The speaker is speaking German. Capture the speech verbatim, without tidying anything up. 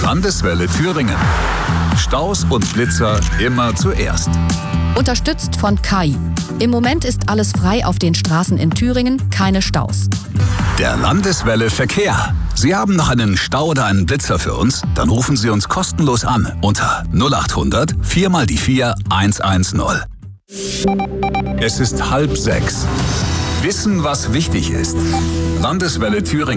Landeswelle Thüringen. Staus und Blitzer immer zuerst. Unterstützt von K I. Im Moment ist alles frei auf den Straßen in Thüringen, keine Staus. Der Landeswelle Verkehr. Sie haben noch einen Stau oder einen Blitzer für uns? Dann rufen Sie uns kostenlos an unter null acht hundert vier mal die vier eins eins null. Es ist halb sechs. Wissen, was wichtig ist. Landeswelle Thüringen.